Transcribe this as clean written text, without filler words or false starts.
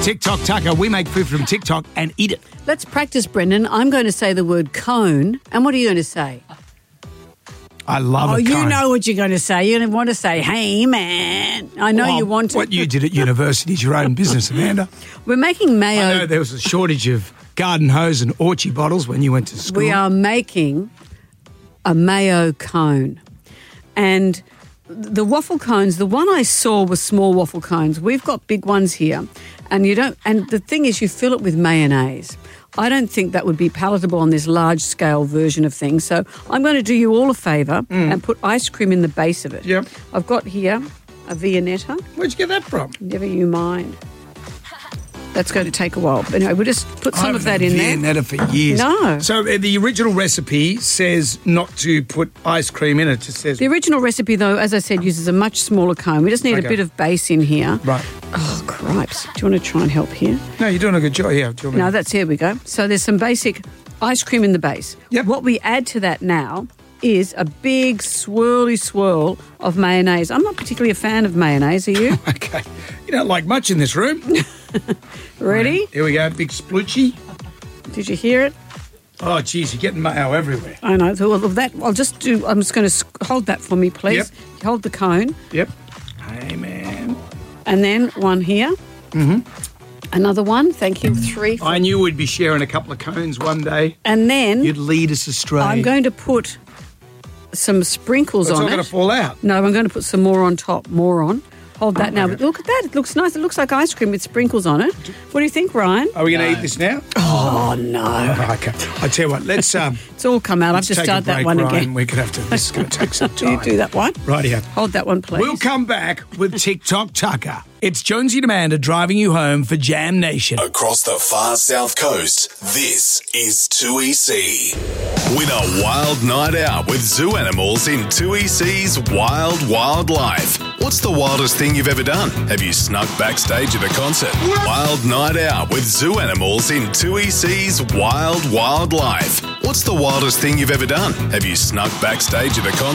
TikTok Tucker. We make food from TikTok and eat it. Let's practice, Brendan. I'm going to say the word cone. And what are you going to say? I love a cone. You know what you're going to say. You're going to want to say, hey, man. I know you want to. What you did at university is your own business, Amanda. We're making mayo. I know there was a shortage of garden hose and orchie bottles when you went to school. We are making a mayo cone. And the waffle cones, the one I saw was small waffle cones. We've got big ones here. And the thing is, you fill it with mayonnaise. I don't think that would be palatable on this large-scale version of things. So I'm going to do you all a favour and put ice cream in the base of it. Yep. I've got here a Viennetta. Where'd you get that from? Never you mind. That's going to take a while. But anyway, we'll just put some of that in there. I've had Viennetta for years. No. So the original recipe says not to put ice cream in it. It just says... The original recipe, though, as I said, uses a much smaller cone. We just need a bit of base in here. Right. Oh, cripes. Do you want to try and help here? No, you're doing a good job. Yeah. No, here we go. So there's some basic ice cream in the base. Yep. What we add to that now is a big swirly swirl of mayonnaise. I'm not particularly a fan of mayonnaise, are you? Okay. You don't like much in this room. Ready? Right. Here we go. Big sploochy. Did you hear it? Oh, geez, you're getting mayo everywhere. I know. So that I'm just going to hold that for me, please. Yep. Hold the cone. Yep. Hey, man. And then one here. Mm-hmm. Another one. Thank you. 3. 4. I knew we'd be sharing a couple of cones one day. And then... You'd lead us astray. I'm going to put some sprinkles on it. It's not going to fall out. No, I'm going to put some more on top. More on. Hold that now. But look at that. It looks nice. It looks like ice cream with sprinkles on it. What do you think, Ryan? Are we going to eat this now? Oh, no. Okay. I tell you what, let's... it's all come out. I've just started that one Ryan. again. We're going to have to... This is going to take some time. Do you do that one? Rightio. Hold that one, please. We'll come back with TikTok Tucker. It's Jonesy and Amanda driving you home for Jam Nation. Across the far south coast, this is 2EC. Win a wild night out with zoo animals in 2EC's Wild Wildlife. What's the wildest thing you've ever done? Have you snuck backstage at a concert? Wild night out with zoo animals in 2EC's Wild Wildlife. What's the wildest thing you've ever done? Have you snuck backstage at a concert?